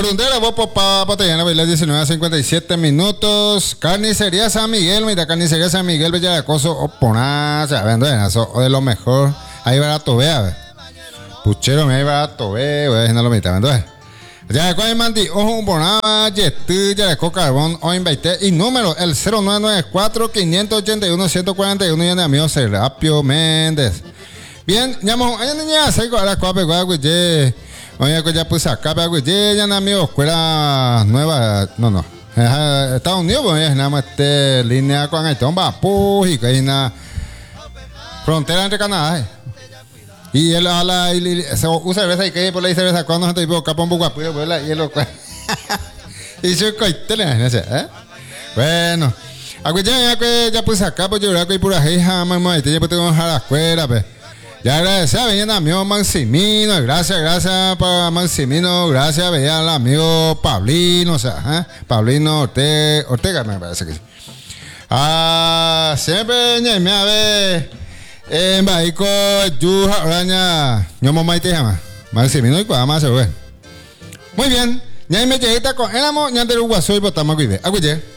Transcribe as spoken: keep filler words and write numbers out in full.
Rondera, vos papá, Patellana, las diecinueve a cincuenta y siete minutos. Carnicería San Miguel, mira, Carnicería San Miguel, Bella de Acoso, Oponá, o sea, vendo eso, de lo mejor. Ahí barato, vea, puchero, me ahí barato, ve, voy a dejarlo mitad, vendo, ya de cuál mandi, ojo, un bonaba, yetí, ya de carbón, o invité, y número, el cero nueve nueve cuatro, quinientos ochenta y uno, ciento cuarenta y uno, y de amigo Serapio Méndez. Bien, llamo, ay, niña, se a la cuapa, güey, oye, que ya puse acá, güey, ya na mi escuela nueva, no, no, Estados Unidos, pues, nada más este línea con el tomba, puj, y que hay una frontera entre Canadá, eh. Y él habla, y se usa cerveza y que por la cerveza cuando se te dice capón guapo, y él y se coitele, no sé, ¿eh? Bueno, aquí ya que ya puse acá, pues yo creo que hay pura hija, mamá, y te llevo a la escuela, pues. Ya agradecía, venía el amigo Maximino, gracias, gracias para Maximino, gracias, veía al amigo Pablino, o sea, ¿eh? Pablino Ortega, Ortega me parece que sí. Ah, siempre me a ver, en Bajico, Yuja, Oraña, yo mamá y te llama, Maximino y Cuadama se ve. Muy bien, ya me llegué con el amo, ya te lo guaso y botamos aquí, aguille.